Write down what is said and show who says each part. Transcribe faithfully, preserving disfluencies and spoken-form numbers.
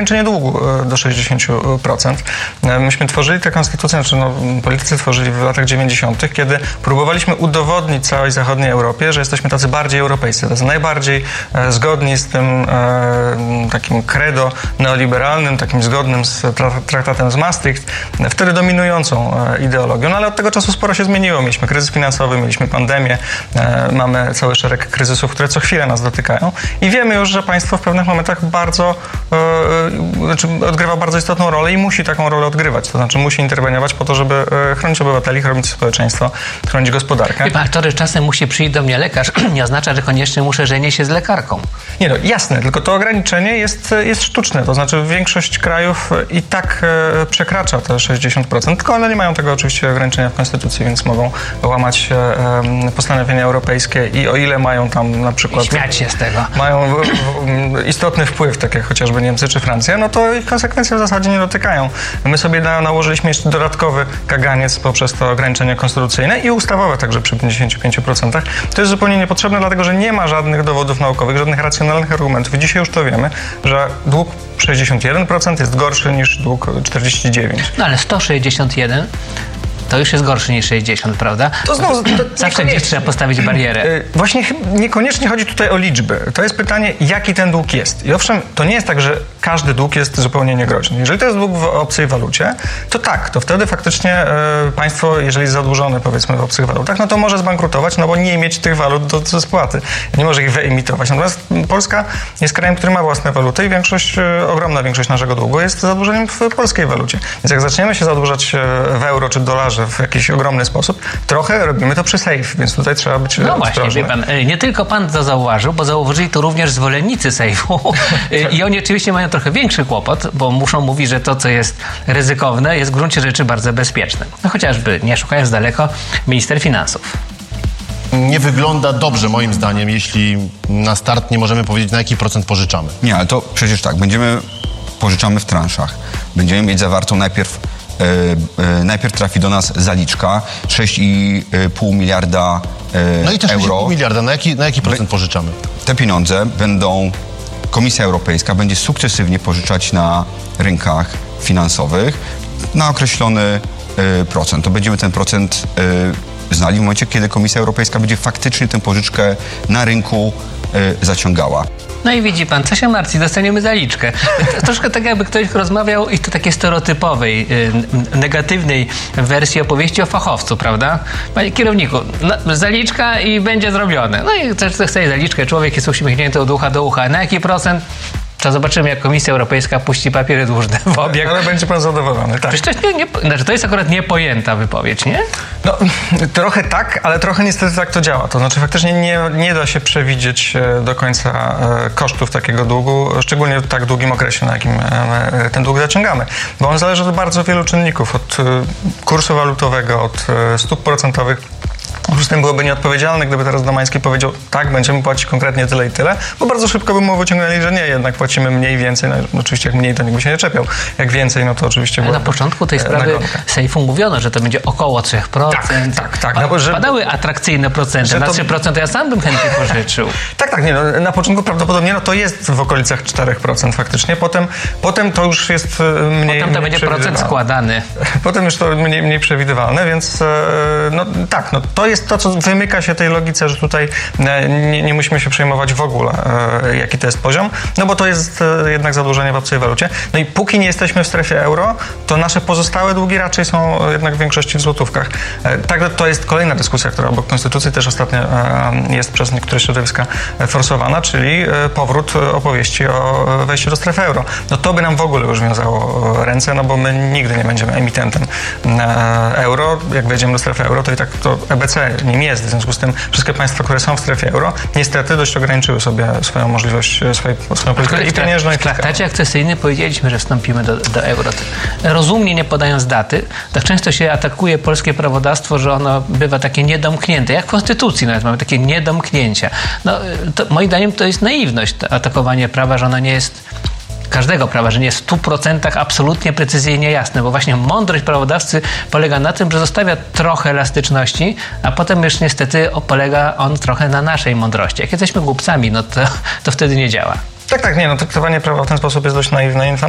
Speaker 1: ograniczenie długu do sześćdziesięciu procent. Myśmy tworzyli tę konstytucję, znaczy no, politycy tworzyli w latach dziewięćdziesiątych, kiedy próbowaliśmy udowodnić całej zachodniej Europie, że jesteśmy tacy bardziej europejscy, tacy najbardziej e, zgodni z tym e, takim credo neoliberalnym, takim zgodnym z tra traktatem z Maastricht, wtedy dominującą e, ideologią. No ale od tego czasu sporo się zmieniło. Mieliśmy kryzys finansowy, mieliśmy pandemię, e, mamy cały szereg kryzysów, które co chwilę nas dotykają i wiemy już, że państwo w pewnych momentach bardzo, e, znaczy odgrywa bardzo istotną rolę i musi taką rolę odgrywać. To znaczy musi interweniować po to, żeby e, chronić obywateli, chronić społeczeństwo, chronić gospodarkę.
Speaker 2: Wie pan, który czasem musi przyjść do mnie lekarz, nie oznacza, że koniecznie muszę żenić się z lekarką.
Speaker 1: Nie no, jasne, tylko to ograniczenie jest, jest sztuczne, to znaczy większość krajów i tak e, przekracza te sześćdziesiąt procent, tylko one nie mają tego oczywiście ograniczenia w Konstytucji, więc mogą łamać e, postanowienia europejskie i o ile mają tam na przykład...
Speaker 2: Śmiać się z tego.
Speaker 1: Mają w, w, istotny wpływ, tak jak chociażby Niemcy czy Francja, no to ich konsekwencje w zasadzie nie dotykają. My sobie na, nałożyliśmy jeszcze dodatkowy kaganiec poprzez to ograniczenie konstytucyjne i ustawowe także przy pięćdziesięciu pięciu procentach. To jest zupełnie niepotrzebne, dlatego że nie ma żadnych dowodów naukowych, żadnych racjonalnych argumentów. I dzisiaj już to wiemy, że dług sześćdziesiąt jeden procent jest gorszy niż dług czterdzieści dziewięć procent.
Speaker 2: No ale sto sześćdziesiąt jeden to już jest gorszy niż sześćdziesiąt, prawda?
Speaker 1: To znowu, to
Speaker 2: zawsze gdzieś trzeba postawić barierę.
Speaker 1: Właśnie niekoniecznie chodzi tutaj o liczby. To jest pytanie, jaki ten dług jest. I owszem, to nie jest tak, że każdy dług jest zupełnie niegroźny. Jeżeli to jest dług w obcej walucie, to tak, to wtedy faktycznie e, państwo, jeżeli jest zadłużone, powiedzmy, w obcych walutach, no to może zbankrutować, no bo nie mieć tych walut do, do spłaty. Nie może ich wyemitować. Natomiast Polska jest krajem, który ma własne waluty i większość, e, ogromna większość naszego długu jest zadłużeniem w polskiej walucie. Więc jak zaczniemy się zadłużać w euro czy dolarze w jakiś ogromny sposób, trochę robimy to przy safe, więc tutaj trzeba być
Speaker 2: No właśnie,
Speaker 1: ostrożny.
Speaker 2: wie pan, nie tylko pan to zauważył, bo zauważyli to również zwolennicy sejfu i oni oczywiście mają trochę większy kłopot, bo muszą mówić, że to, co jest ryzykowne, jest w gruncie rzeczy bardzo bezpieczne. No chociażby, nie szukając daleko, minister finansów.
Speaker 3: Nie wygląda dobrze, moim zdaniem, jeśli na start nie możemy powiedzieć, na jaki procent pożyczamy.
Speaker 4: Nie, ale to przecież tak, będziemy, pożyczamy w transzach. Będziemy mieć zawartą najpierw Yy, yy, najpierw trafi do nas zaliczka sześć i pół miliarda yy,
Speaker 3: No i te sześć i pół
Speaker 4: euro.
Speaker 3: miliarda, na jaki, na jaki procent Be pożyczamy?
Speaker 4: Te pieniądze będą, Komisja Europejska będzie sukcesywnie pożyczać na rynkach finansowych na określony yy, procent. To będziemy ten procent yy, znali w momencie, kiedy Komisja Europejska będzie faktycznie tę pożyczkę na rynku yy, zaciągała.
Speaker 2: No i widzi pan, co się martwi, dostaniemy zaliczkę. Troszkę tak, jakby ktoś rozmawiał i to takiej stereotypowej, y, negatywnej wersji opowieści o fachowcu, prawda? Panie kierowniku, no, zaliczka i będzie zrobione. No i ktoś chce zaliczkę, człowiek jest uśmiechnięty od ucha do ucha. Na jaki procent? To zobaczymy, jak Komisja Europejska puści papiery dłużne w obieg.
Speaker 1: Ale będzie pan zadowolony, tak.
Speaker 2: Przecież to, nie, nie, znaczy to jest akurat niepojęta wypowiedź, nie?
Speaker 1: No, trochę tak, ale trochę niestety tak to działa. To znaczy faktycznie nie, nie da się przewidzieć do końca kosztów takiego długu, szczególnie w tak długim okresie, na jakim ten dług zaciągamy. Bo on zależy od bardzo wielu czynników, od kursu walutowego, od stóp procentowych. System byłoby nieodpowiedzialny, gdyby teraz Domański powiedział, tak, będziemy płacić konkretnie tyle i tyle, bo bardzo szybko by mu wyciągnęli, że nie, jednak płacimy mniej, więcej. No, oczywiście jak mniej, to nikt by się nie czepiał. Jak więcej, no to oczywiście...
Speaker 2: Ale na początku tej sprawy sejfu mówiono, że to będzie około trzy procent.
Speaker 1: Tak, tak, tak.
Speaker 2: Pa,
Speaker 1: no, że,
Speaker 2: padały atrakcyjne procenty. Na to... trzy procent ja sam bym chętnie pożyczył.
Speaker 1: Tak, tak, nie, no, na początku prawdopodobnie no, to jest w okolicach cztery procent faktycznie. Potem, potem to już jest mniej
Speaker 2: Potem to będzie procent składany.
Speaker 1: Potem już to mniej, mniej przewidywalne, więc no tak, no to jest to, co wymyka się tej logice, że tutaj nie, nie musimy się przejmować w ogóle, e, jaki to jest poziom, no bo to jest e, jednak zadłużenie w obcej walucie. No i póki nie jesteśmy w strefie euro, to nasze pozostałe długi raczej są jednak w większości w złotówkach. E, tak, to jest kolejna dyskusja, która obok Konstytucji też ostatnio e, jest przez niektóre środowiska forsowana, czyli e, powrót opowieści o wejściu do strefy euro. No to by nam w ogóle już wiązało ręce, no bo my nigdy nie będziemy emitentem e, euro. Jak wejdziemy do strefy euro, to i tak to E B C nim jest. W związku z tym wszystkie państwa, które są w strefie euro, niestety dość ograniczyły sobie swoją możliwość, swoje, swoją politykę i pieniężną.
Speaker 2: W traktacie akcesyjnym powiedzieliśmy, że wstąpimy do, do euro. Rozumnie nie podając daty, tak często się atakuje polskie prawodawstwo, że ono bywa takie niedomknięte. Jak w Konstytucji nawet mamy takie niedomknięcia. No, to, moim zdaniem to jest naiwność, to atakowanie prawa, że ono nie jest... każdego prawa, że nie jest w stu procentach absolutnie precyzyjnie jasne, bo właśnie mądrość prawodawcy polega na tym, że zostawia trochę elastyczności, a potem już niestety polega on trochę na naszej mądrości. Jak jesteśmy głupcami, no to, to wtedy nie działa.
Speaker 1: Tak, tak, nie, no traktowanie prawa w ten sposób jest dość naiwne i